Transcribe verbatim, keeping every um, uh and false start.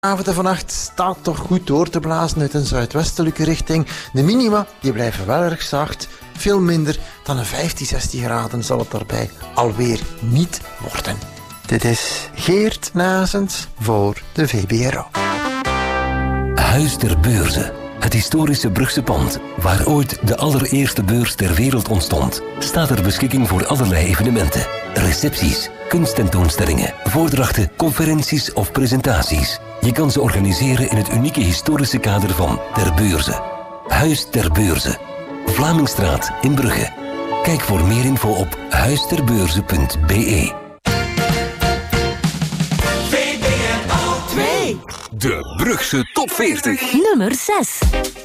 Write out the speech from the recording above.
Vanavond en vannacht staat toch goed door te blazen uit een zuidwestelijke richting. De minima die blijven wel erg zacht. Veel minder dan een vijftien, zestien graden zal het daarbij alweer niet worden. Dit is Geert Nazens voor de V B R O. Huis ter Beurze. Het historische Brugse pand, waar ooit de allereerste beurs ter wereld ontstond, staat ter beschikking voor allerlei evenementen. Recepties, kunsttentoonstellingen, voordrachten, conferenties of presentaties. Je kan ze organiseren in het unieke historische kader van Ter Beurze. Huis ter Beurze. Vlamingstraat in Brugge. Kijk voor meer info op huisterbeurze punt b e. V B R O twee. De Brugse Top veertig. Nummer zes.